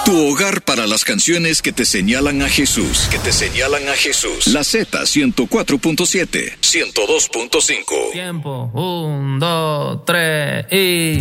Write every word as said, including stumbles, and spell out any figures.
Tu hogar para las canciones que te señalan a Jesús. Que te señalan a Jesús. La Z ciento cuatro punto siete, ciento dos punto cinco. Tiempo, un, dos, tres y...